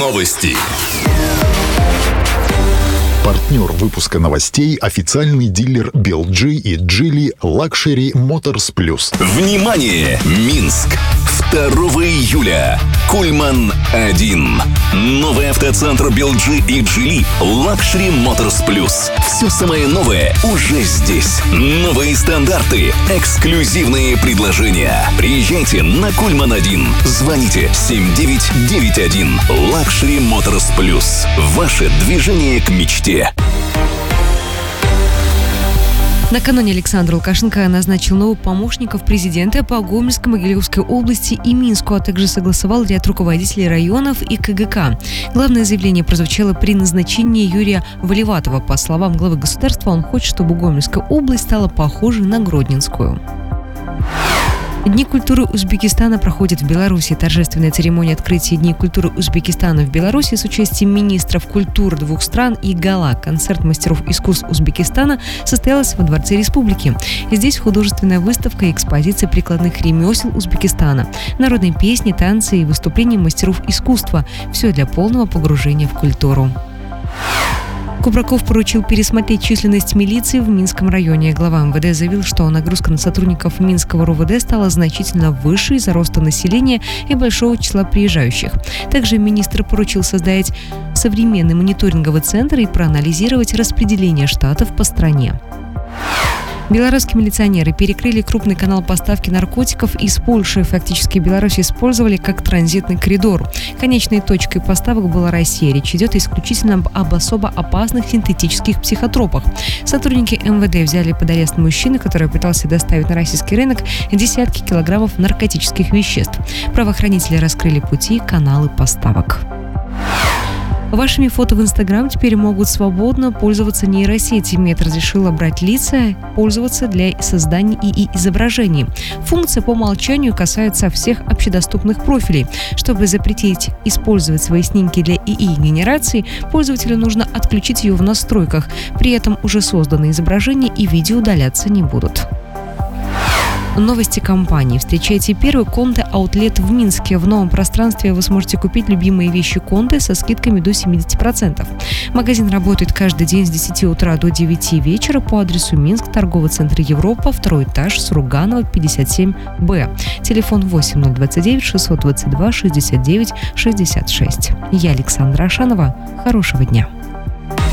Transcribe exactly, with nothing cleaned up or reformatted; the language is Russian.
Новости. Партнер выпуска новостей – официальный дилер би эл джи и Geely Luxury Motors Plus. Внимание! Минск! второго июля. Кульман один. Новый автоцентр би эл джи и Geely Luxury Motors Plus. Все самое новое уже здесь. Новые стандарты, эксклюзивные предложения. Приезжайте на Кульман один. Звоните семь девять девять один. Luxury Motors Plus. Ваше движение к мечте. Накануне Александр Лукашенко назначил новых помощников президента по Гомельской, Могилевской области и Минску, а также согласовал ряд руководителей районов и ка гэ ка. Главное заявление прозвучало при назначении Юрия Валиватова. По словам главы государства, он хочет, чтобы Гомельская область стала похожей на Гродненскую. Дни культуры Узбекистана проходят в Беларуси. Торжественная церемония открытия Дней культуры Узбекистана в Беларуси с участием министров культуры двух стран и гала. Концерт мастеров искусств Узбекистана состоялся во Дворце Республики. Здесь художественная выставка и экспозиция прикладных ремесел Узбекистана, народные песни, танцы и выступления мастеров искусства. Все для полного погружения в культуру. Кубраков поручил пересмотреть численность милиции в Минском районе. Глава эм вэ дэ заявил, что нагрузка на сотрудников Минского эр о вэ дэ стала значительно выше из-за роста населения и большого числа приезжающих. Также министр поручил создать современный мониторинговый центр и проанализировать распределение штатов по стране. Белорусские милиционеры перекрыли крупный канал поставки наркотиков из Польши. Фактически Беларусь использовали как транзитный коридор. Конечной точкой поставок была Россия. Речь идет исключительно об особо опасных синтетических психотропах. Сотрудники эм вэ дэ взяли под арест мужчину, который пытался доставить на российский рынок десятки килограммов наркотических веществ. Правоохранители раскрыли пути, каналы поставок. Вашими фото в Инстаграм теперь могут свободно пользоваться нейросети. Мета разрешила брать лица, пользоваться для создания и и изображений. Функция по умолчанию касается всех общедоступных профилей. Чтобы запретить использовать свои снимки для и и-генерации, пользователю нужно отключить ее в настройках. При этом уже созданные изображения и видео удаляться не будут. Новости компании. Встречайте первый Конте-аутлет в Минске. В новом пространстве вы сможете купить любимые вещи Конте со скидками до семьдесят процентов. Магазин работает каждый день с десяти утра до девяти вечера по адресу Минск, торговый центр Европа, второй этаж, Сурганова, пятьдесят семь бэ. Телефон восемь ноль двадцать девять шестьсот двадцать два шестьдесят девять шестьдесят шесть. Я Александра Ашанова. Хорошего дня.